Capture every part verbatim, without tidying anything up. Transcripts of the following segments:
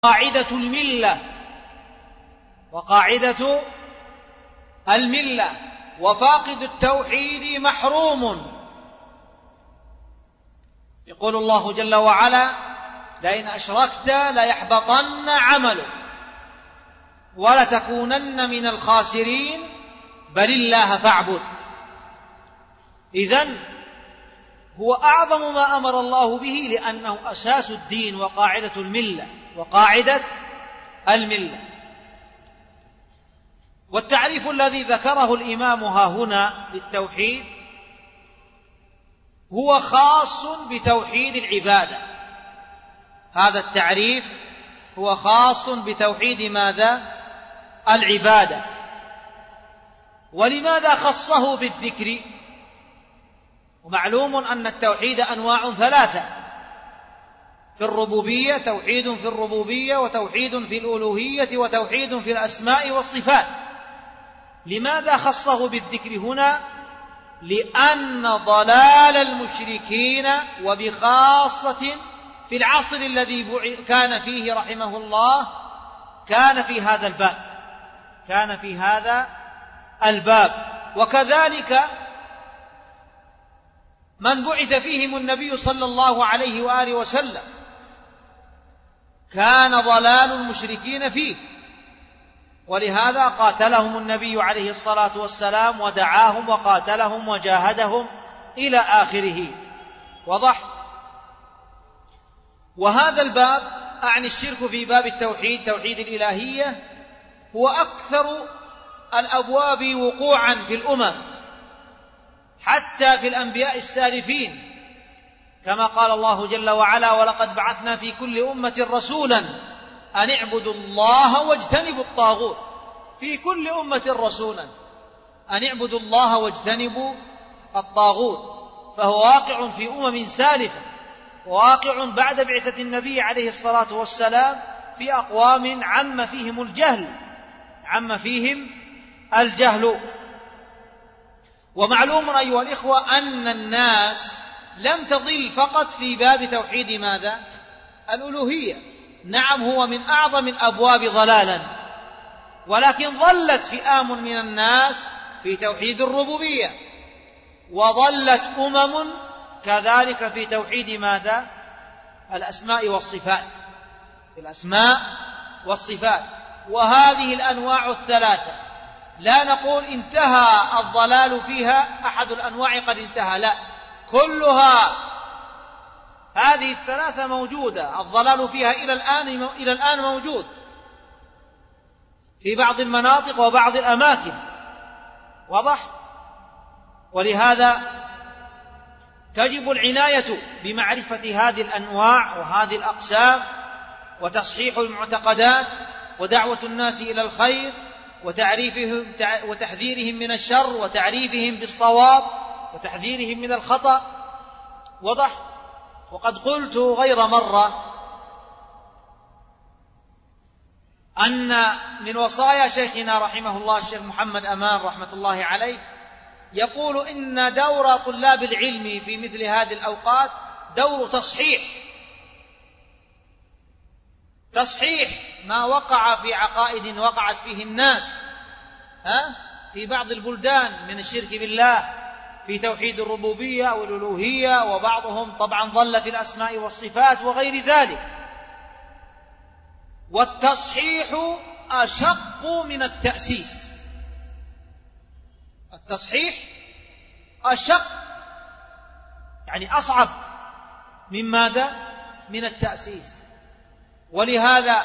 قاعدة الملة وقاعدة الملة وفاقد التوحيد محروم. يقول الله جل وعلا: لئن أشركت ليحبطن عملك ولتكونن من الخاسرين بل الله فاعبد. إذن هو أعظم ما أمر الله به لأنه أساس الدين وقاعدة الملة وقاعدة الملة. والتعريف الذي ذكره الإمام ها هنا للتوحيد هو خاص بتوحيد العبادة. هذا التعريف هو خاص بتوحيد ماذا؟ العبادة. ولماذا خصه بالذكر؟ ومعلوم أن التوحيد أنواع ثلاثة: في الربوبية، توحيد في الربوبية، وتوحيد في الألوهية، وتوحيد في الأسماء والصفات. لماذا خصه بالذكر هنا؟ لأن ضلال المشركين وبخاصة في العصر الذي كان فيه رحمه الله كان في هذا الباب كان في هذا الباب وكذلك من بعث فيهم النبي صلى الله عليه وآله وسلم كان ضلال المشركين فيه، ولهذا قاتلهم النبي عليه الصلاة والسلام ودعاهم وقاتلهم وجاهدهم إلى آخره. وضح. وهذا الباب، أعني الشرك في باب التوحيد، توحيد الإلهية، هو أكثر الأبواب وقوعا في الأمم حتى في الأنبياء السالفين، كما قال الله جل وعلا: ولقد بعثنا في كل أمة رسولا أن اعبدوا الله واجتنبوا الطاغوت. في كل أمة رسولا أن اعبدوا الله واجتنبوا الطاغوت. فهو واقع في أمم سالفة، وواقع بعد بعثة النبي عليه الصلاة والسلام في أقوام عم فيهم الجهل عم فيهم الجهل. ومعلوم أيها الإخوة أن الناس لم تضل فقط في باب توحيد ماذا؟ الألوهية. نعم، هو من أعظم الأبواب ضلالا، ولكن ظلت فئام من الناس في توحيد الربوبية، وظلت أمم كذلك في توحيد ماذا؟ الأسماء والصفات في الأسماء والصفات. وهذه الأنواع الثلاثة لا نقول انتهى الضلال فيها، أحد الأنواع قد انتهى، لا، كلها هذه الثلاثة موجودة. الضلال فيها إلى الآن إلى الآن موجود في بعض المناطق وبعض الأماكن. واضح. ولهذا تجب العناية بمعرفة هذه الأنواع وهذه الأقسام، وتصحيح المعتقدات، ودعوة الناس إلى الخير، وتعريفهم وتحذيرهم من الشر، وتعريفهم بالصواب، وتحذيرهم من الخطأ. وضح. وقد قلت غير مرة أن من وصايا شيخنا رحمه الله الشيخ محمد أمان رحمة الله عليه يقول إن دور طلاب العلم في مثل هذه الأوقات دور تصحيح تصحيح ما وقع في عقائد وقعت فيه الناس ها في بعض البلدان من الشرك بالله في توحيد الربوبية أو الألوهية، وبعضهم طبعا ضل في الأسماء والصفات وغير ذلك. والتصحيح أشق من التأسيس. التصحيح أشق، يعني أصعب من ماذا؟ من التأسيس. ولهذا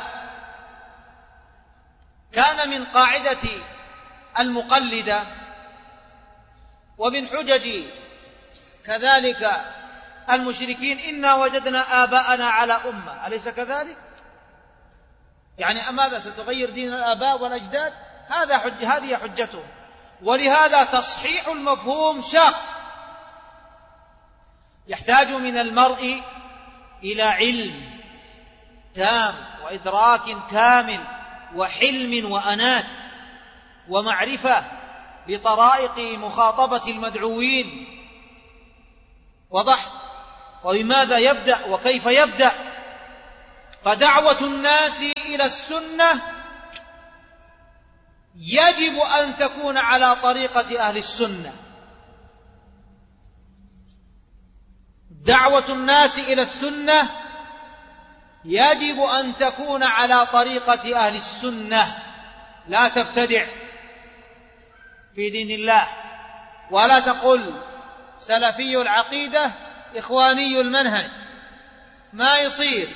كان من قاعدة المقلدة ومن حجج كذلك المشركين: إنا وجدنا آباءنا على أمة. أليس كذلك؟ يعني ماذا ستغير دين الآباء والأجداد؟ هذا حج هذه حجتهم. ولهذا تصحيح المفهوم شاق، يحتاج من المرء إلى علم تام وإدراك كامل وحلم وأنات ومعرفة بطرائق مخاطبة المدعوين. وضح. وبماذا يبدأ وكيف يبدأ. فدعوة الناس إلى السنة يجب أن تكون على طريقة أهل السنة. دعوة الناس إلى السنة يجب أن تكون على طريقة أهل السنة، لا تبتدع في دين الله، ولا تقل سلفي العقيدة إخواني المنهج، ما يصير.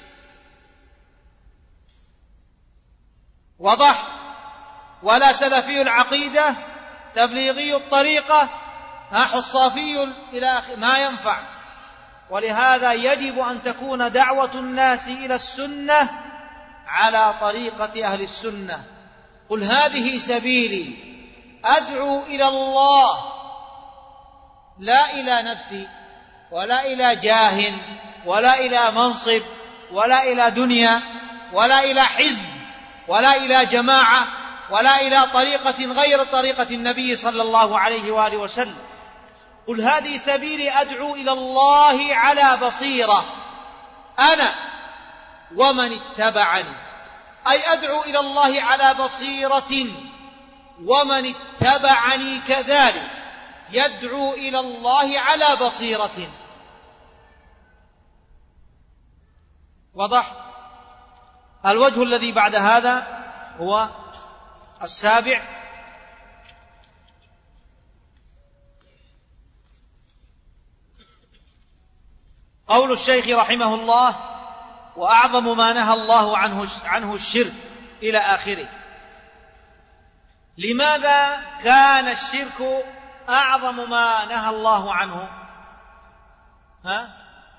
وضح. ولا سلفي العقيدة تبليغي الطريقة حصافي إلى آخره، ما ينفع. ولهذا يجب أن تكون دعوة الناس إلى السنة على طريقة أهل السنة. قل هذه سبيلي أدعو إلى الله، لا إلى نفسي ولا إلى جاه ولا إلى منصب ولا إلى دنيا ولا إلى حزب ولا إلى جماعة ولا إلى طريقة غير طريقة النبي صلى الله عليه وآله وسلم. قل هذه سبيلي أدعو إلى الله على بصيرة أنا ومن اتبعني، أي أدعو إلى الله على بصيرة ومن اتبعني كذلك يدعو إلى الله على بصيرة. وضح. الوجه الذي بعد هذا هو السابع: قول الشيخ رحمه الله: وأعظم ما نهى الله عنه, عنه الشرك إلى آخره. لماذا كان الشرك أعظم ما نهى الله عنه؟ ها؟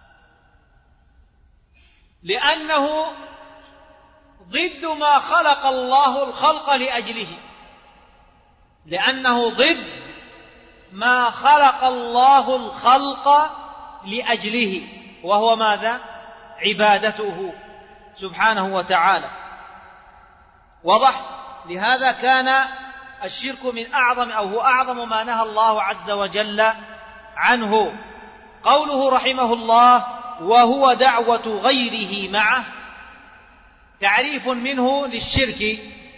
لأنه ضد ما خلق الله الخلق لأجله، لأنه ضد ما خلق الله الخلق لأجله، وهو ماذا؟ عبادته سبحانه وتعالى. وضح. لهذا كان الشرك من أعظم أو هو أعظم ما نهى الله عز وجل عنه. قوله رحمه الله: وهو دعوة غيره معه، تعريف منه للشرك.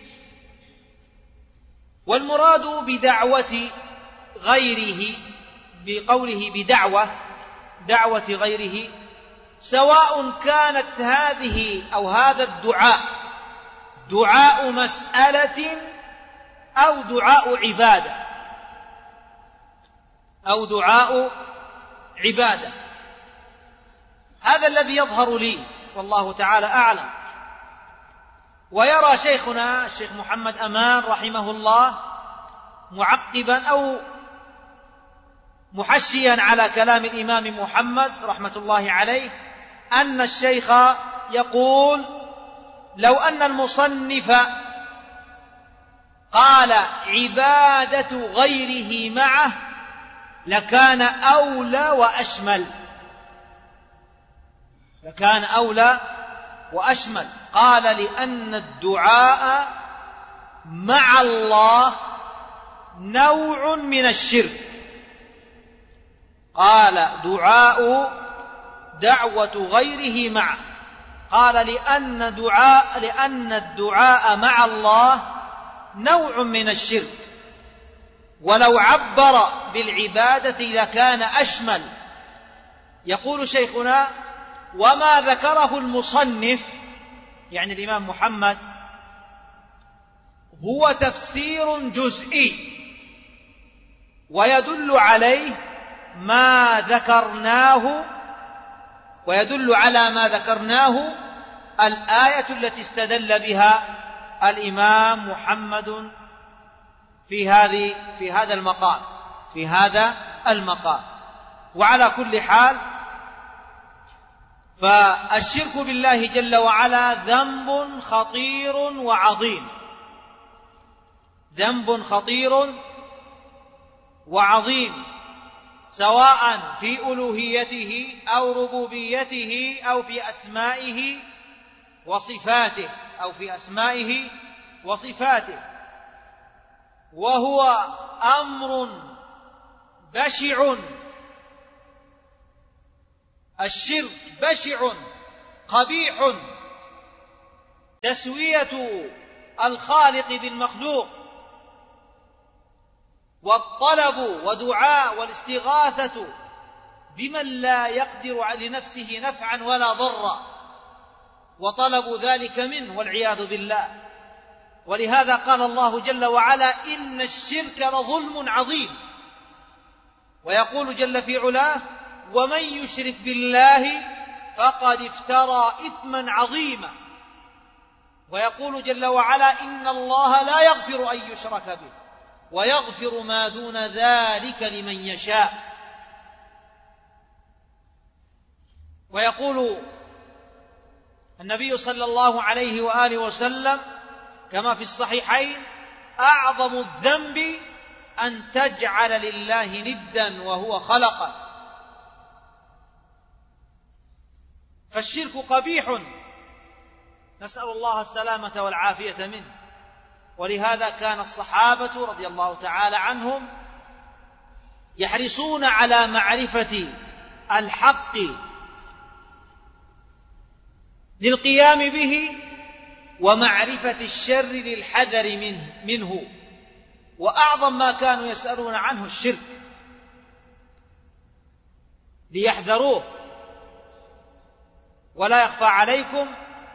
والمراد بدعوة غيره بقوله بدعوة دعوة غيره، سواء كانت هذه أو هذا الدعاء دعاء مسألة أو دعاء عبادة أو دعاء عبادة. هذا الذي يظهر لي والله تعالى أعلم. ويرى شيخنا الشيخ محمد أمان رحمه الله معقبا أو محشيا على كلام الإمام محمد رحمة الله عليه أن الشيخ يقول: لو أن المصنف قال عبادة غيره معه لكان أولى وأشمل، لكان أولى وأشمل. قال: لأن الدعاء مع الله نوع من الشرك. قال: دعاء دعوة غيره معه. قال: لأن دعاء لأن الدعاء مع الله نوع من الشرك، ولو عبر بالعبادة لكان أشمل. يقول شيخنا: وما ذكره المصنف يعني الإمام محمد هو تفسير جزئي، ويدل عليه ما ذكرناه ويدل على ما ذكرناه الآية التي استدل بها الإمام محمد في هذه في هذا المقام في هذا المقام. وعلى كل حال فالشرك بالله جل وعلا ذنب خطير وعظيم، ذنب خطير وعظيم، سواء في ألوهيته أو ربوبيته أو في أسمائه وصفاته أو في أسمائه وصفاته. وهو أمر بشع، الشرك بشع قبيح تسوية الخالق بالمخلوق، والطلب ودعاء والاستغاثة بمن لا يقدر لنفسه نفعا ولا ضرا، وطلب ذلك منه والعياذ بالله. ولهذا قال الله جل وعلا: إن الشرك لظلم عظيم. ويقول جل في علاه: ومن يشرك بالله فقد افترى إثما عظيما. ويقول جل وعلا: إن الله لا يغفر أن يشرك به ويغفر ما دون ذلك لمن يشاء. ويقول النبي صلى الله عليه وآله وسلم كما في الصحيحين: أعظم الذنب أن تجعل لله ندا وهو خلقه. فالشرك قبيح، نسأل الله السلامة والعافية منه. ولهذا كان الصحابة رضي الله تعالى عنهم يحرصون على معرفة الحق للقيام به، ومعرفة الشر للحذر منه, منه وأعظم ما كانوا يسألون عنه الشرك ليحذروه. ولا يخفى عليكم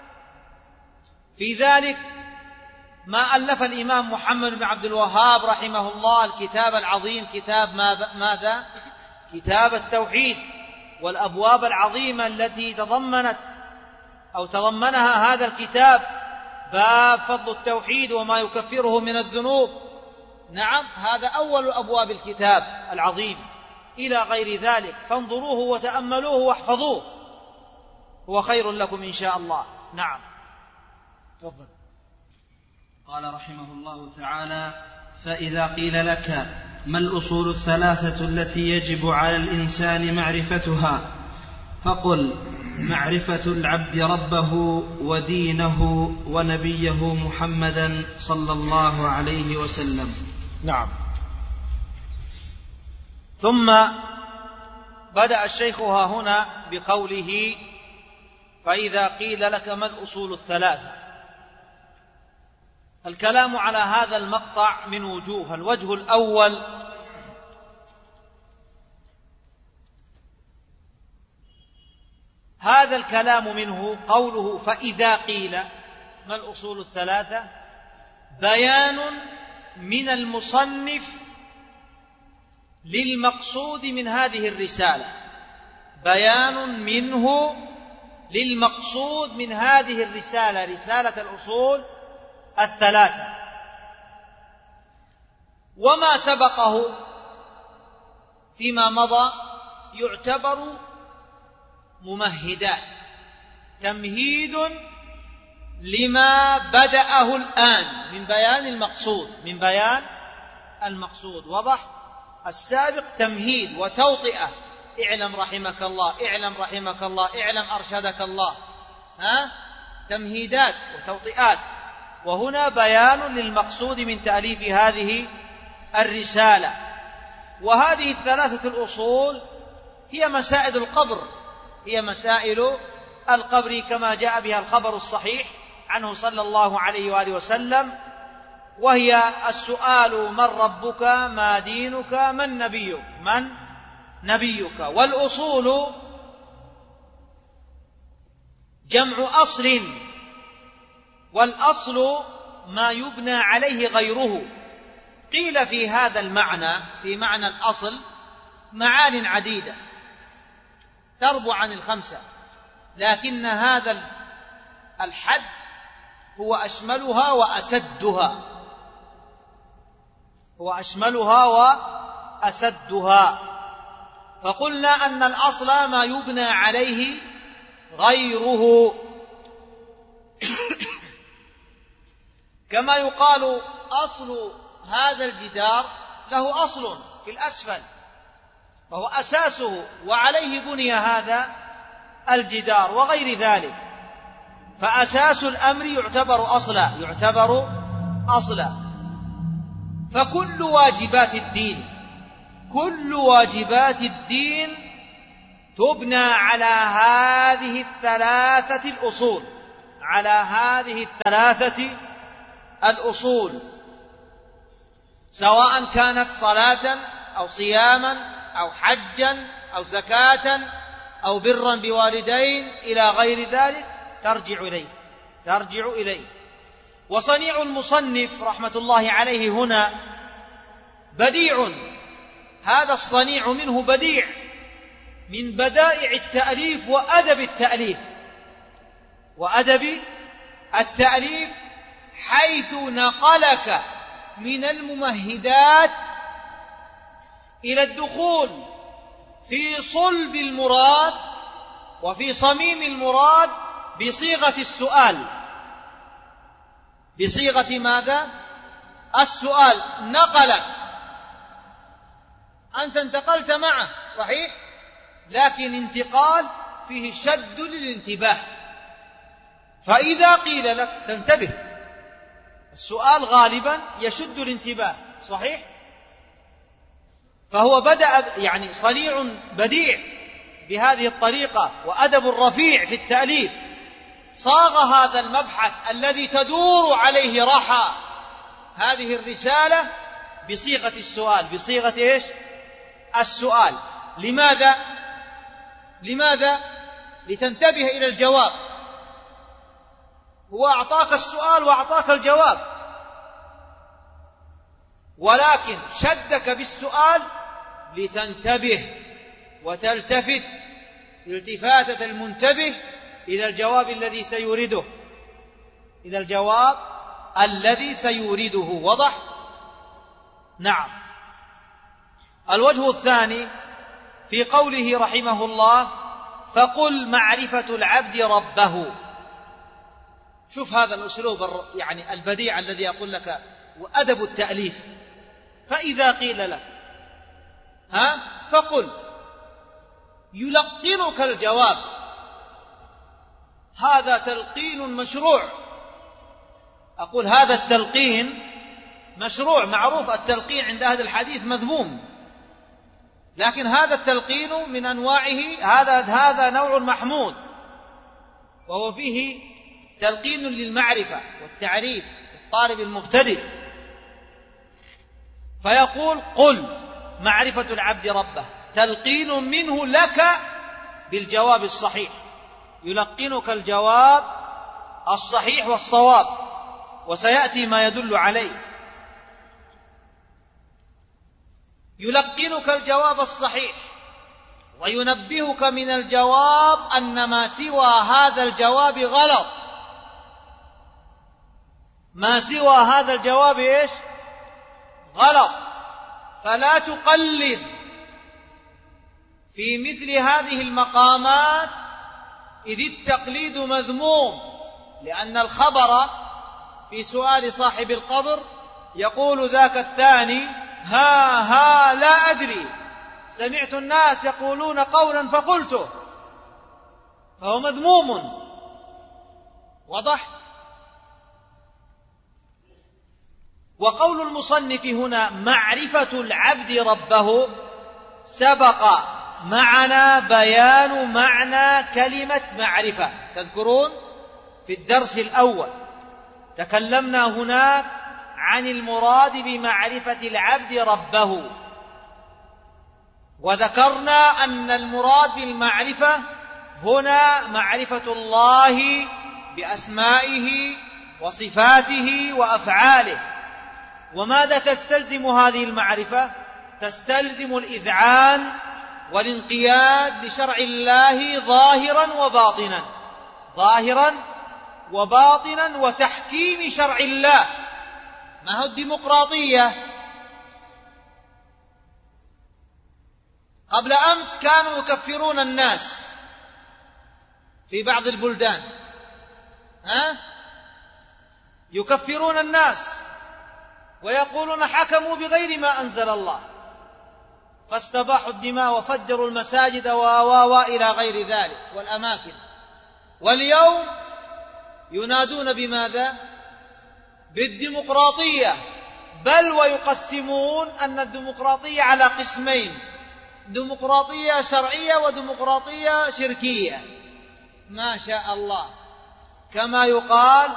في ذلك ما ألف الإمام محمد بن عبد الوهاب رحمه الله الكتاب العظيم، كتاب ماذا؟ كتاب التوحيد، والأبواب العظيمة التي تضمنت أو تضمنها هذا الكتاب، باب فضل التوحيد وما يكفره من الذنوب. نعم، هذا أول أبواب الكتاب العظيم، إلى غير ذلك، فانظروه وتأملوه واحفظوه، هو خير لكم إن شاء الله. نعم، تفضل. قال رحمه الله تعالى: فإذا قيل لك ما الأصول الثلاثة التي يجب على الإنسان معرفتها، فقل: معرفة العبد ربه ودينه ونبيه محمدا صلى الله عليه وسلم. نعم. ثم بدأ الشيخ ها هنا بقوله: فإذا قيل لك ما الأصول الثلاثة. الكلام على هذا المقطع من وجوه. الوجه الأول: هذا الكلام منه قوله فإذا قيل ما الأصول الثلاثة، بيان من المصنف للمقصود من هذه الرسالة، بيان منه للمقصود من هذه الرسالة، رسالة الأصول الثلاثة. وما سبقه فيما مضى يعتبر ممهدات، تمهيد لما بدأه الآن من بيان المقصود، من بيان المقصود. وضح؟ السابق تمهيد وتوطئة: اعلم رحمك الله، اعلم رحمك الله، اعلم أرشدك الله، ها؟ تمهيدات وتوطئات. وهنا بيان للمقصود من تأليف هذه الرسالة. وهذه الثلاثة الأصول هي مسائل القبر، هي مسائل القبر كما جاء بها الخبر الصحيح عنه صلى الله عليه وآله وسلم، وهي السؤال: من ربك؟ ما دينك؟ من نبيك؟ من نبيك؟ والأصول جمع أصل، والأصل ما يبنى عليه غيره. قيل في هذا المعنى، في معنى الأصل، معان عديدة تربو عن الخمسة، لكن هذا الحد هو أشملها وأسدها، هو أشملها وأسدها. فقلنا أن الأصل ما يبنى عليه غيره، كما يقال أصل هذا الجدار له أصل في الأسفل وهو أساسه، وعليه بني هذا الجدار وغير ذلك. فأساس الأمر يعتبر أصلا، يعتبر أصلا. فكل واجبات الدين، كل واجبات الدين تبنى على هذه الثلاثة الأصول، على هذه الثلاثة الأصول، سواء كانت صلاة أو صياما أو حجا أو زكاة أو برا بوالدين إلى غير ذلك، ترجع إليه ترجع إليه وصنيع المصنف رحمة الله عليه هنا بديع، هذا الصنيع منه بديع من بدائع التأليف وأدب التأليف وأدب التأليف حيث نقلك من الممهدات إلى الدخول في صلب المراد وفي صميم المراد بصيغة السؤال. بصيغة ماذا؟ السؤال. نقلك، أنت انتقلت معه صحيح، لكن انتقال فيه شد للانتباه، فإذا قيل لك تنتبه. السؤال غالبا يشد الانتباه صحيح، فهو بدأ يعني صنيع بديع بهذه الطريقة وأدب رفيع في التأليف، صاغ هذا المبحث الذي تدور عليه رحى هذه الرسالة بصيغة السؤال. بصيغة إيش؟ السؤال. لماذا؟ لماذا؟ لتنتبه إلى الجواب. هو أعطاك السؤال وأعطاك الجواب، ولكن شدك بالسؤال لتنتبه وتلتفت التفاتة المنتبه إلى الجواب الذي سيورده إلى الجواب الذي سيورده. وضح؟ نعم. الوجه الثاني في قوله رحمه الله: فقل معرفة العبد ربه. شوف هذا الأسلوب يعني البديع الذي أقول لك وأدب التأليف. فإذا قيل لك ها فقل، يلقنك الجواب. هذا تلقين مشروع. أقول هذا التلقين مشروع، معروف التلقين عند أهل الحديث مذموم، لكن هذا التلقين من أنواعه، هذا هذا نوع محمود، وهو فيه تلقين للمعرفة والتعريف الطالب المبتدئ. فيقول: قل معرفة العبد ربه، تلقين منه لك بالجواب الصحيح، يلقنك الجواب الصحيح والصواب، وسيأتي ما يدل عليه. يلقنك الجواب الصحيح وينبهك من الجواب أن ما سوى هذا الجواب غلط. ما سوى هذا الجواب إيش؟ غلط. فلا تقلد في مثل هذه المقامات، إذ التقليد مذموم، لأن الخبر في سؤال صاحب القبر يقول ذاك الثاني: ها ها لا أدري، سمعت الناس يقولون قولا فقلته، فهو مذموم. وضح؟ وقول المصنف هنا معرفة العبد ربه، سبق معنا بيان معنى كلمة معرفة. تذكرون في الدرس الأول تكلمنا هناك عن المراد بمعرفة العبد ربه، وذكرنا أن المراد بالمعرفة هنا معرفة الله بأسمائه وصفاته وأفعاله. وماذا تستلزم هذه المعرفة؟ تستلزم الإذعان والانقياد لشرع الله ظاهرا وباطنا، ظاهرا وباطنا، وتحكيم شرع الله. ما هو الديمقراطية؟ قبل أمس كانوا يكفرون الناس في بعض البلدان، ها؟ يكفرون الناس ويقولون حكموا بغير ما أنزل الله، فاستباحوا الدماء وفجروا المساجد و إلى غير ذلك والأماكن. واليوم ينادون بماذا؟ بالديمقراطية، بل ويقسمون أن الديمقراطية على قسمين: ديمقراطية شرعية وديمقراطية شركية. ما شاء الله، كما يقال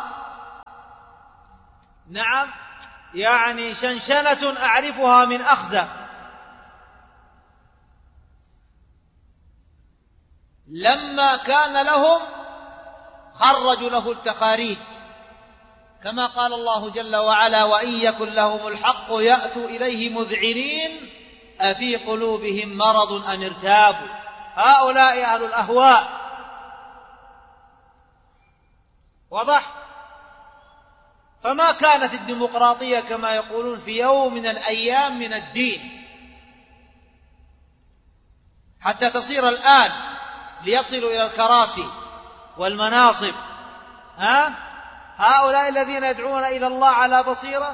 نعم يعني شنشنة أعرفها من أخزى. لما كان لهم خرجوا له التخاريج، كما قال الله جل وعلا: وإن يكن لهم الحق يأتوا إليه مذعنين أفي قلوبهم مرض أم ارتابوا. هؤلاء أهل الأهواء. واضح؟ فما كانت الديمقراطية كما يقولون في يوم من الأيام من الدين، حتى تصير الآن ليصلوا إلى الكراسي والمناصب. ها؟ هؤلاء الذين يدعون إلى الله على بصيرة،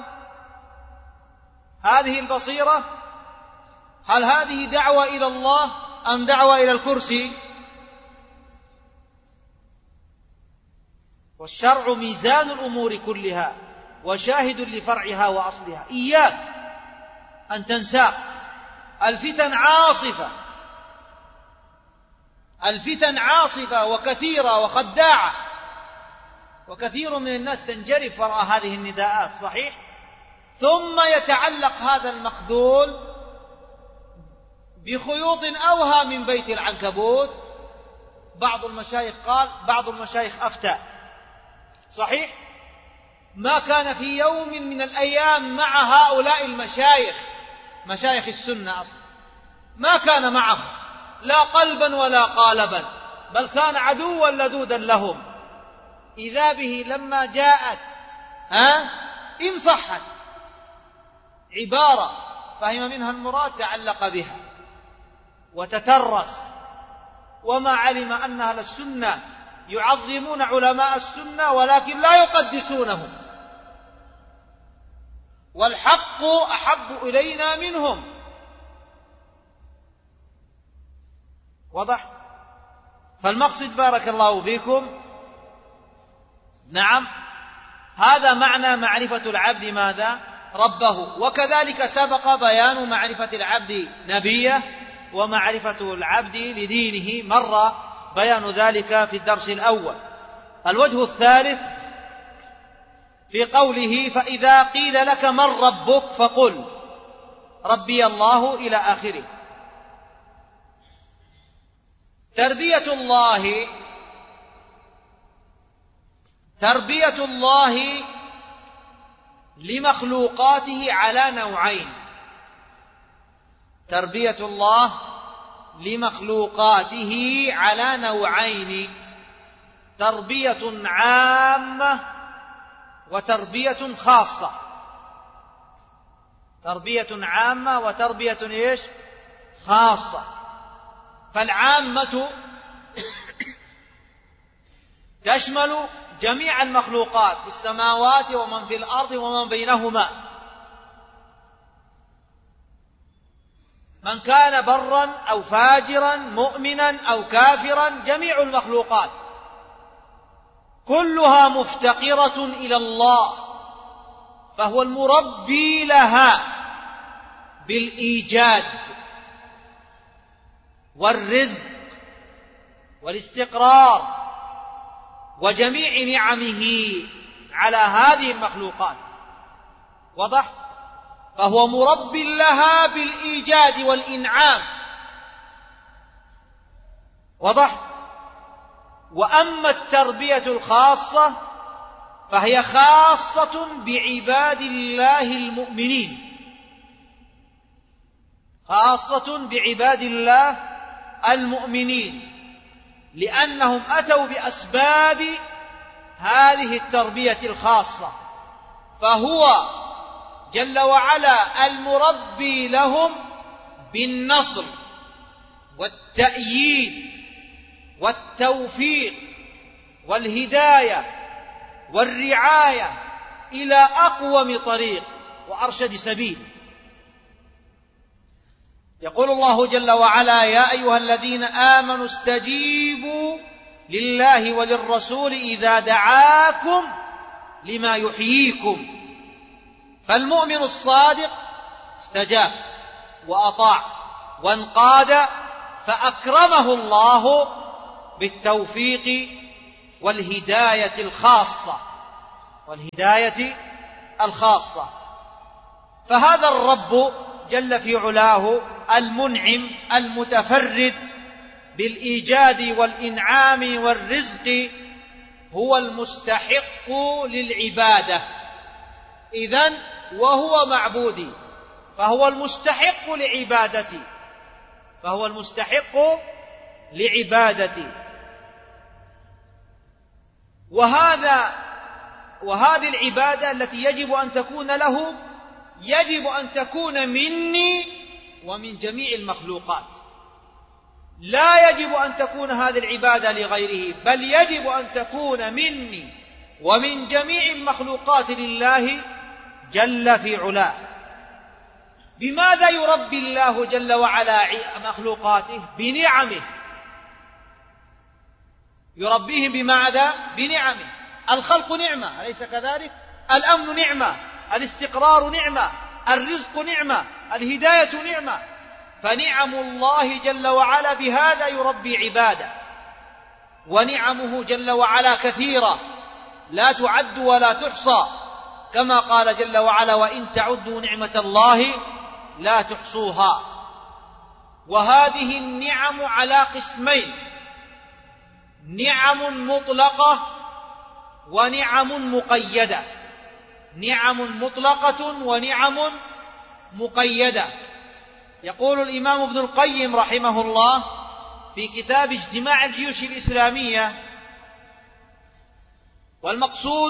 هذه البصيرة هل هذه دعوة إلى الله أم دعوة إلى الكرسي؟ والشرع ميزان الأمور كلها وشاهد لفرعها وأصلها. إياك أن تنسى الفتن عاصفة، الفتن عاصفة وكثيرة وخداعة، وكثير من الناس تنجرف وراء هذه النداءات. صحيح؟ ثم يتعلق هذا المخذول بخيوط أوهى من بيت العنكبوت. بعض المشايخ قال، بعض المشايخ أفتى. صحيح؟ ما كان في يوم من الأيام مع هؤلاء المشايخ، مشايخ السنة أصلا، ما كان معهم لا قلبا ولا قالبا، بل كان عدوا لدودا لهم. إذا به لما جاءت ها إن صحت عبارة فهم منها المراد تعلق بها وتترس، وما علم أن أهل السنة يعظمون علماء السنة ولكن لا يقدسونهم، والحق أحب إلينا منهم. واضح؟ فالمقصد بارك الله فيكم نعم هذا معنى معرفة العبد ماذا؟ ربه. وكذلك سبق بيان معرفة العبد نبيه ومعرفة العبد لدينه، مر بيان ذلك في الدرس الأول. الوجه الثالث في قوله: فإذا قيل لك من ربك فقل ربي الله إلى آخره. تربية الله تربية الله لمخلوقاته على نوعين. تربية الله لمخلوقاته على نوعين: تربية عامة وتربية خاصة. تربية عامة وتربية إيش؟ خاصة. فالعامة تشمل جميع المخلوقات في السماوات ومن في الأرض ومن بينهما، من كان برا أو فاجرا، مؤمنا أو كافرا، جميع المخلوقات كلها مفتقرة إلى الله، فهو المربي لها بالإيجاد والرزق والاستقرار وجميع نعمه على هذه المخلوقات. واضح؟ فهو مرب لها بالإيجاد والإنعام. واضح؟ وأما التربية الخاصة فهي خاصة بعباد الله المؤمنين، خاصة بعباد الله المؤمنين، لأنهم أتوا بأسباب هذه التربية الخاصة، فهو جل وعلا المربي لهم بالنصر والتأييد والتوفيق والهداية والرعاية إلى أقوم طريق وأرشد سبيل. يقول الله جل وعلا: يا أيها الذين آمنوا استجيبوا لله وللرسول إذا دعاكم لما يحييكم. فالمؤمن الصادق استجاب وأطاع وانقاد، فأكرمه الله بالتوفيق والهداية الخاصة والهداية الخاصة. فهذا الرب جل في علاه المنعم المتفرد بالإيجاد والإنعام والرزق هو المستحق للعبادة إذن وهو معبودي، فهو المستحق لعبادتي فهو المستحق لعبادتي وهذا وهذه العبادة التي يجب أن تكون له يجب أن تكون مني ومن جميع المخلوقات. لا يجب أن تكون هذه العبادة لغيره، بل يجب أن تكون مني ومن جميع المخلوقات لله جل في علاه. بماذا يربي الله جل وعلا مخلوقاته؟ بنعمه. يربيهم بماذا؟ بنعمه. الخلق نعمة، أليس كذلك؟ الأمن نعمة، الاستقرار نعمة، الرزق نعمة، الهداية نعمة. فنعم الله جل وعلا بهذا يربي عباده، ونعمه جل وعلا كثيرة لا تعد ولا تحصى، كما قال جل وعلا: وإن تعدوا نعمة الله لا تحصوها. وهذه النعم على قسمين: نعم مطلقة ونعم مقيدة. نعم مطلقة ونعم مقيدة. يقول الإمام ابن القيم رحمه الله في كتاب اجتماع الجيوش الإسلامية: والمقصود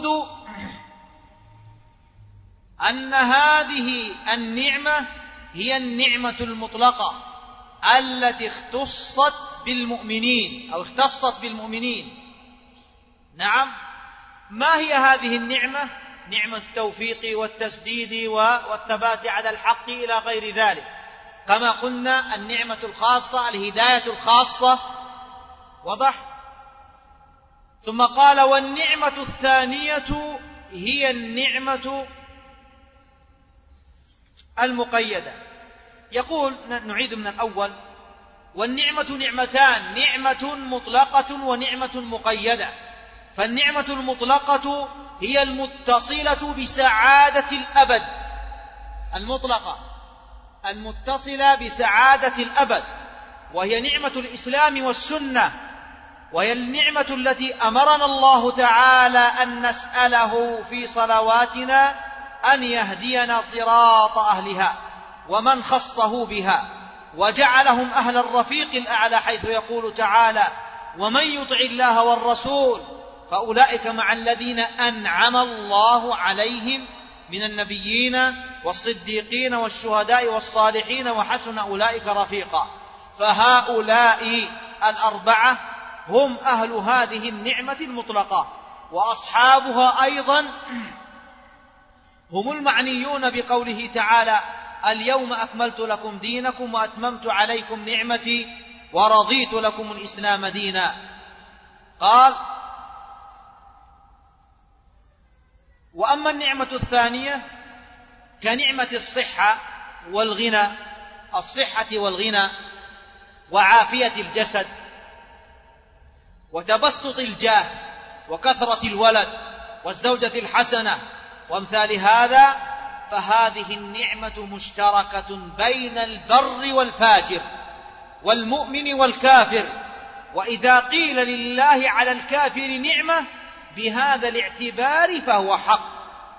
أن هذه النعمة هي النعمة المطلقة التي اختصت بالمؤمنين أو اختصت بالمؤمنين. نعم، ما هي هذه النعمة؟ نعمة التوفيق والتسديد والثبات على الحق إلى غير ذلك. كما قلنا النعمة الخاصة الهداية الخاصة، وضح. ثم قال: والنعمة الثانية هي النعمة المقيدة. يقول، نعيد من الأول: والنعمة نعمتان، نعمة مطلقة ونعمة مقيدة. فالنعمة المطلقة هي المتصلة بسعادة الأبد، المطلقة المتصلة بسعادة الأبد، وهي نعمة الإسلام والسنة، وهي النعمة التي أمرنا الله تعالى أن نسأله في صلواتنا أن يهدينا صراط أهلها ومن خصه بها، وجعلهم أهل الرفيق الأعلى، حيث يقول تعالى: ومن يطع الله والرسول فأولئك مع الذين أنعم الله عليهم من النبيين والصديقين والشهداء والصالحين وحسن أولئك رفيقا. فهؤلاء الأربعة هم أهل هذه النعمة المطلقة، وأصحابها أيضا هم المعنيون بقوله تعالى: اليوم أكملت لكم دينكم وأتممت عليكم نعمتي ورضيت لكم الإسلام دينا. قال: وأما النعمة الثانية كنعمة الصحة والغنى، الصحة والغنى وعافية الجسد وتبسط الجاه وكثرة الولد والزوجة الحسنة وامثال هذا، فهذه النعمة مشتركة بين البر والفاجر والمؤمن والكافر. وإذا قيل لله على الكافر نعمة بهذا الاعتبار فهو حق.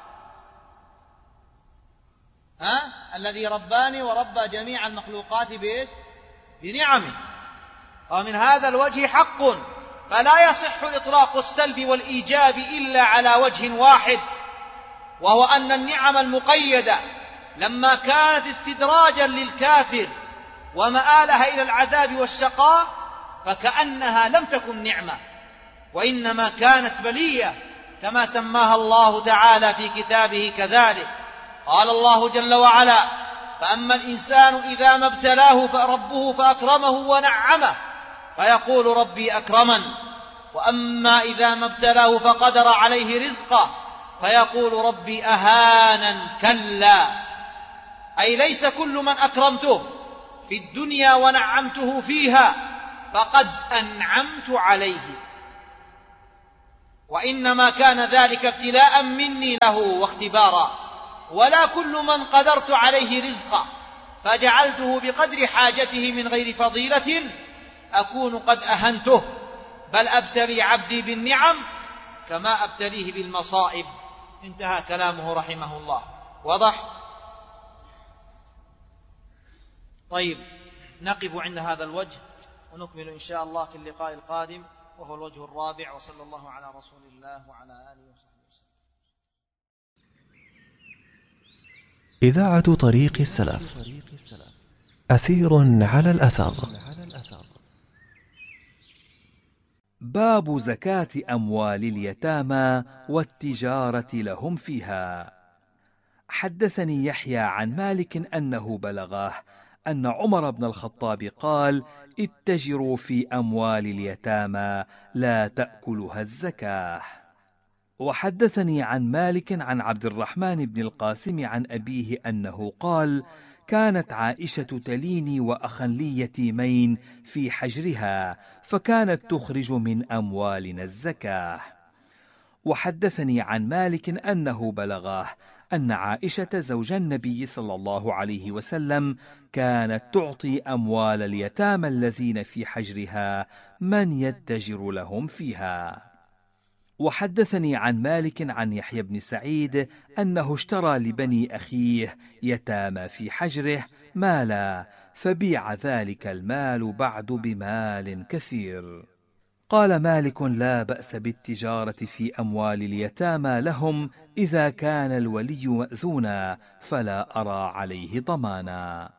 ها؟ الذي رباني وربى جميع المخلوقات بإيش؟ بنعمه. ومن هذا الوجه حق، فلا يصح إطلاق السلب والإيجاب إلا على وجه واحد، وهو أن النعم المقيدة لما كانت استدراجا للكافر ومآلها إلى العذاب والشقاء فكأنها لم تكن نعمة، وإنما كانت بلية، كما سماها الله تعالى في كتابه كذلك. قال الله جل وعلا: فأما الإنسان إذا ما ابتلاه فربه فأكرمه ونعمه فيقول ربي أكرمن، وأما إذا ما ابتلاه فقدر عليه رزقه فيقول ربي أهانن. كلا، أي ليس كل من أكرمته في الدنيا ونعمته فيها فقد أنعمت عليه. وإنما كان ذلك ابتلاء مني له واختبارا، ولا كل من قدرت عليه رزقا فجعلته بقدر حاجته من غير فضيلة أكون قد أهنته، بل أبتلي عبدي بالنعم كما أبتليه بالمصائب. انتهى كلامه رحمه الله. واضح؟ طيب، نقف عند هذا الوجه ونكمل إن شاء الله في اللقاء القادم، وهو الوجه الرابع. وصلى الله على رسول الله وعلى آله وصحبه وسلم. إذاعة طريق السلف، أثير على الأثر. باب زكاة أموال اليتامى والتجارة لهم فيها. حدثني يحيى عن مالك أنه بلغه أن عمر بن الخطاب قال: اتجروا في أموال اليتامى لا تأكلها الزكاة. وحدثني عن مالك عن عبد الرحمن بن القاسم عن أبيه أنه قال: كانت عائشة تليني وأخا لي يتيمين في حجرها، فكانت تخرج من أموالنا الزكاة. وحدثني عن مالك أنه بلغه أن عائشة زوج النبي صلى الله عليه وسلم كانت تعطي أموال اليتامى الذين في حجرها من يتجر لهم فيها. وحدثني عن مالك عن يحيى بن سعيد أنه اشترى لبني أخيه يتامى في حجره مالا، فبيع ذلك المال بعد بمال كثير. قال مالك: لا بأس بالتجارة في أموال اليتامى لهم إذا كان الولي مأذونا، فلا أرى عليه ضمانا.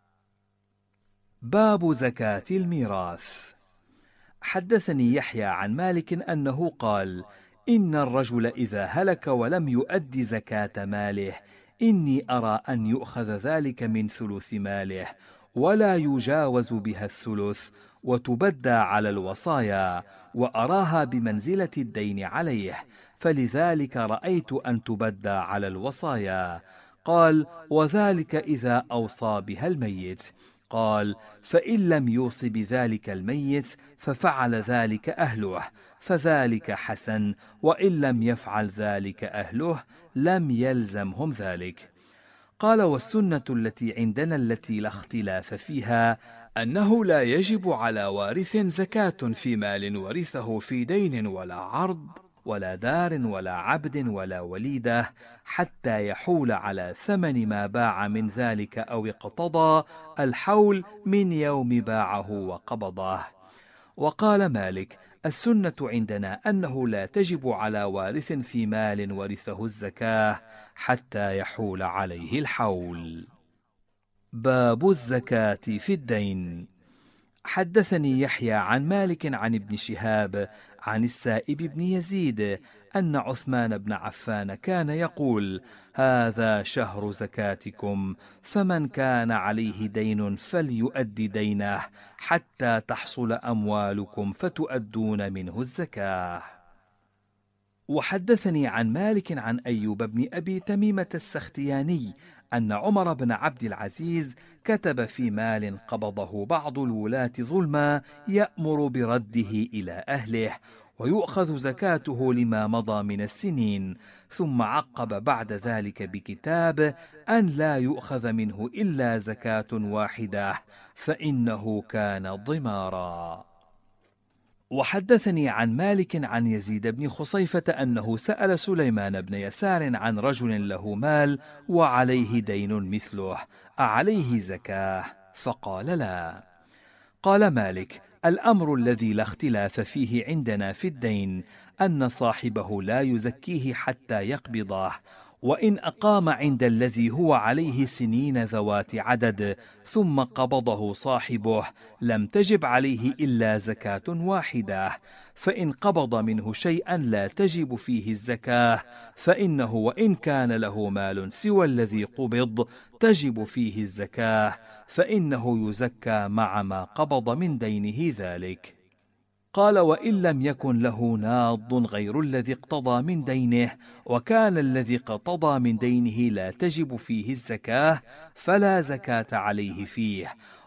باب زكاة الميراث. حدثني يحيى عن مالك أنه قال: إن الرجل إذا هلك ولم يؤد زكاة ماله إني أرى أن يؤخذ ذلك من ثلث ماله ولا يجاوز بها الثلث، وتبدى على الوصايا، وأراها بمنزلة الدين عليه، فلذلك رأيت أن تبدى على الوصايا. قال: وذلك إذا أوصى بها الميت. قال: فإن لم يوص بذلك الميت ففعل ذلك أهله فذلك حسن، وإن لم يفعل ذلك أهله لم يلزمهم ذلك. قال: والسنة التي عندنا التي لا اختلاف فيها أنه لا يجب على وارث زكاة في مال ورثه في دين ولا عرض ولا دار ولا عبد ولا وليدة، حتى يحول على ثمن ما باع من ذلك أو اقتضى الحول من يوم باعه وقبضه. وقال مالك: السنة عندنا أنه لا تجب على وارث في مال ورثه الزكاة حتى يحول عليه الحول. باب الزكاة في الدين. حدثني يحيى عن مالك عن ابن شهاب عن السائب بن يزيد أن عثمان بن عفان كان يقول: هذا شهر زكاتكم، فمن كان عليه دين فليؤد دينه حتى تحصل أموالكم فتؤدون منه الزكاة. وحدثني عن مالك عن أيوب بن أبي تميمة السختياني أن عمر بن عبد العزيز كتب في مال قبضه بعض الولاة ظلما يأمر برده إلى أهله، ويؤخذ زكاته لما مضى من السنين، ثم عقب بعد ذلك بكتاب أن لا يؤخذ منه إلا زكاة واحدة، فإنه كان ضمارا. وحدثني عن مالك عن يزيد بن خصيفة أنه سأل سليمان بن يسار عن رجل له مال وعليه دين مثله أعليه زكاة؟ فقال: لا. قال مالك: الأمر الذي لا اختلاف فيه عندنا في الدين أن صاحبه لا يزكيه حتى يقبضه، وإن أقام عند الذي هو عليه سنين ذوات عدد ثم قبضه صاحبه لم تجب عليه إلا زكاة واحدة، فإن قبض منه شيئا لا تجب فيه الزكاة فإنه وإن كان له مال سوى الذي قبض تجب فيه الزكاة، فإنه يزكى مع ما قبض من دينه ذلك. قال: وإن لم يكن له ناض غير الذي اقتضى من دينه، وكان الذي اقتضى من دينه لا تجب فيه الزكاة، فلا زكاة عليه فيه،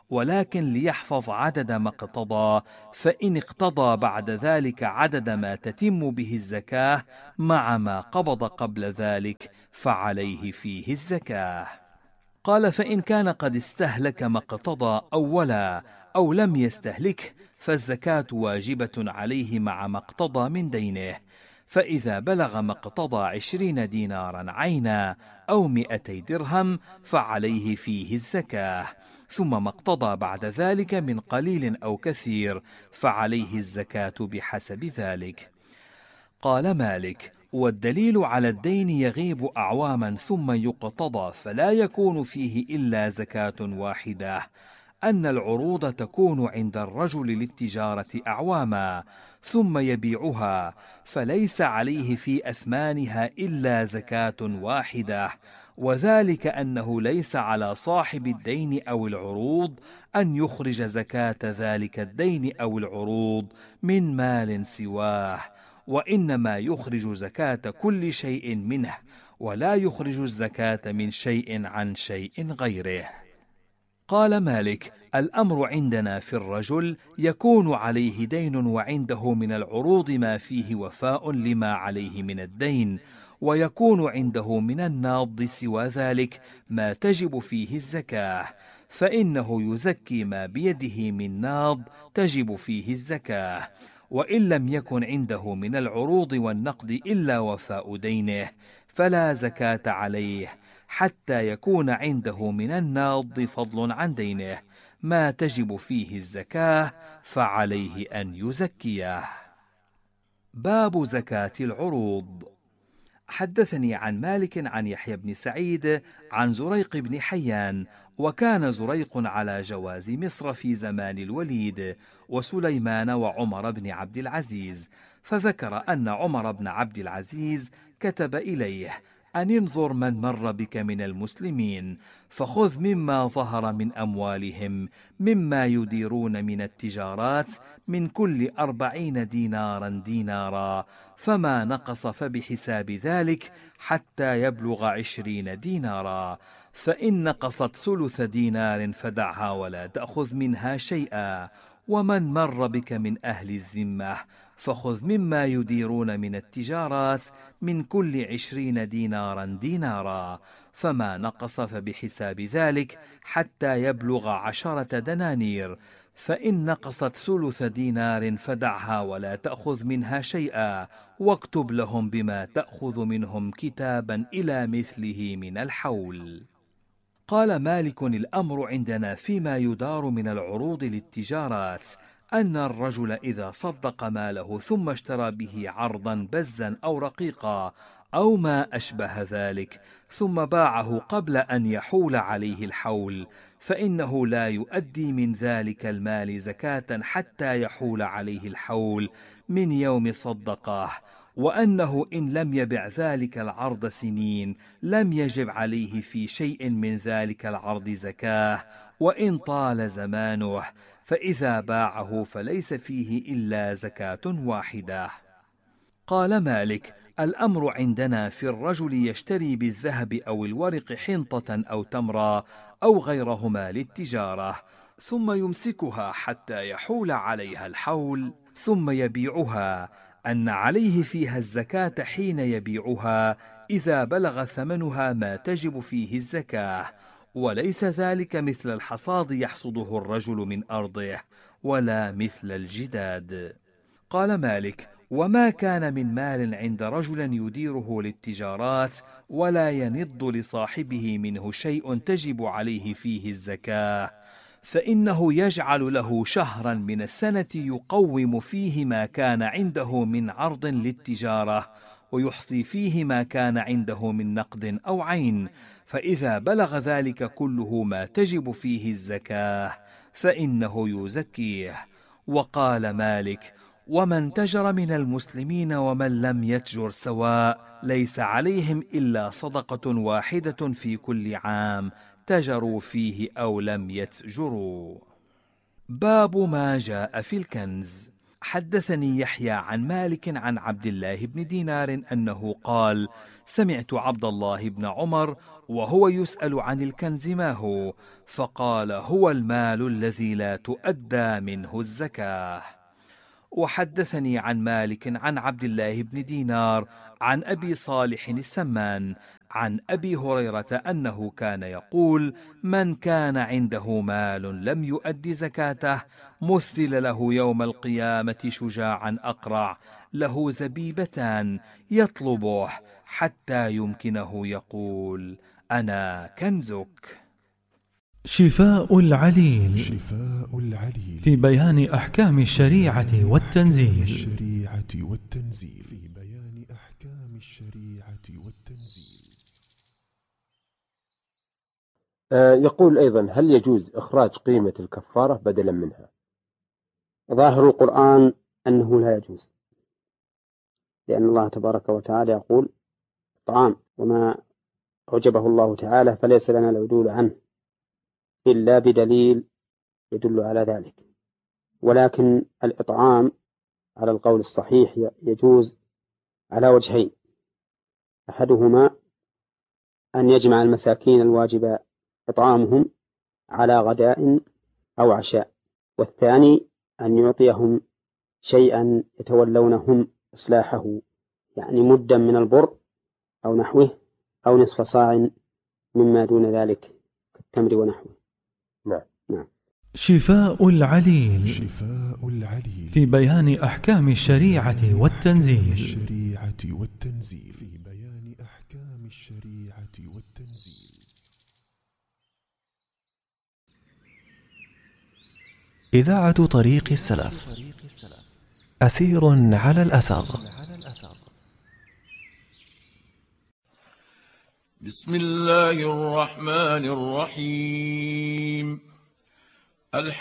ولكن ليحفظ عدد ما اقتضى، فإن اقتضى بعد ذلك عدد ما تتم به الزكاة مع ما قبض قبل ذلك فعليه فيه الزكاة. قال: فإن كان قد استهلك ما اقتضى أولا أو لم يستهلكه فالزكاة واجبة عليه مع ما اقتضى من دينه، فإذا بلغ ما اقتضى عشرين دينارا عينا أو مئتي درهم فعليه فيه الزكاة، ثم ما اقتضى بعد ذلك من قليل أو كثير فعليه الزكاة بحسب ذلك. قال مالك: والدليل على الدين يغيب أعواما ثم يقتضى فلا يكون فيه إلا زكاة واحدة، أن العروض تكون عند الرجل للتجارة أعواما ثم يبيعها فليس عليه في أثمانها إلا زكاة واحدة، وذلك أنه ليس على صاحب الدين أو العروض أن يخرج زكاة ذلك الدين أو العروض من مال سواه، وإنما يخرج زكاة كل شيء منه، ولا يخرج الزكاة من شيء عن شيء غيره. قال مالك: الأمر عندنا في الرجل يكون عليه دين وعنده من العروض ما فيه وفاء لما عليه من الدين، ويكون عنده من الناض سوى ذلك ما تجب فيه الزكاة، فإنه يزكي ما بيده من ناض تجب فيه الزكاة، وإن لم يكن عنده من العروض والنقد إلا وفاء دينه فلا زكاة عليه حتى يكون عنده من الناض فضل عن دينه ما تجب فيه الزكاة فعليه أن يزكيه. باب زكاة العروض. حدثني عن مالك عن يحيى بن سعيد عن زريق بن حيان، وكان زريق على جواز مصر في زمان الوليد وسليمان وعمر بن عبد العزيز، فذكر أن عمر بن عبد العزيز كتب إليه أن انظر من مر بك من المسلمين فخذ مما ظهر من أموالهم مما يديرون من التجارات من كل أربعين دينارا دينارا، فما نقص فبحساب ذلك حتى يبلغ عشرين دينارا، فإن نقصت ثلث دينار فدعها ولا تأخذ منها شيئا. ومن مر بك من أهل الذمة فخذ مما يديرون من التجارات من كل عشرين دينارا دينارا، فما نقص فبحساب ذلك حتى يبلغ عشرة دنانير، فإن نقصت ثلث دينار فدعها ولا تأخذ منها شيئا، واكتب لهم بما تأخذ منهم كتابا إلى مثله من الحول. قال مالك: الأمر عندنا فيما يدار من العروض للتجارات أن الرجل إذا صدق ماله ثم اشترى به عرضا بزا أو رقيقا أو ما أشبه ذلك ثم باعه قبل أن يحول عليه الحول فإنه لا يؤدي من ذلك المال زكاة حتى يحول عليه الحول من يوم صدقه، وأنه إن لم يبع ذلك العرض سنين لم يجب عليه في شيء من ذلك العرض زكاة وإن طال زمانه، فإذا باعه فليس فيه إلا زكاة واحدة. قال مالك: الأمر عندنا في الرجل يشتري بالذهب أو الورق حنطة أو تمرا أو غيرهما للتجارة ثم يمسكها حتى يحول عليها الحول ثم يبيعها، أن عليه فيها الزكاة حين يبيعها إذا بلغ ثمنها ما تجب فيه الزكاة، وليس ذلك مثل الحصاد يحصده الرجل من أرضه ولا مثل الجداد. قال مالك: وما كان من مال عند رجل يديره للتجارات ولا ينض لصاحبه منه شيء تجب عليه فيه الزكاة فإنه يجعل له شهرا من السنة يقوم فيه ما كان عنده من عرض للتجارة ويحصي فيه ما كان عنده من نقد أو عين، فإذا بلغ ذلك كله ما تجب فيه الزكاة فإنه يزكيه. وقال مالك: ومن تجر من المسلمين ومن لم يتجر سواء ليس عليهم إلا صدقة واحدة في كل عام تجروا فيه أو لم يتجروا. باب ما جاء في الكنز. حدثني يحيى عن مالك عن عبد الله بن دينار أنه قال: سمعت عبد الله بن عمر وهو يسأل عن الكنز ما هو، فقال: هو المال الذي لا تؤدى منه الزكاة. وحدثني عن مالك عن عبد الله بن دينار عن أبي صالح السمان عن أبي هريرة أنه كان يقول: من كان عنده مال لم يؤد زكاته مثل له يوم القيامة شجاعا أقرع له زبيبتان يطلبه حتى يمكنه يقول: أنا كنزك. شفاء العليل شفاء العليل في بيان أحكام الشريعة والتنزيل الشريعة والتنزيل في بيان أحكام الشريعة والتنزيل. آه يقول أيضا: هل يجوز إخراج قيمة الكفارة بدلا منها؟ ظاهر القرآن أنه لا يجوز، لأن الله تبارك وتعالى يقول: طعام وما أوجبه الله تعالى فليس لنا العدول عنه إلا بدليل يدل على ذلك. ولكن الإطعام على القول الصحيح يجوز على وجهين: أحدهما أن يجمع المساكين الواجب إطعامهم على غداء أو عشاء، والثاني أن يعطيهم شيئا يتولونهم إصلاحه، يعني مدا من البر أو نحوه، أو نصف صاع مما دون ذلك كالتمر ونحوه. نعم. نعم. شفاء العليل شفاء العليل في بيان أحكام الشريعة والتنزيل الشريعة والتنزيل في بيان أحكام الشريعة والتنزيل. إذاعة طريق السلف، أثير على الأثر. بسم الله الرحمن الرحيم.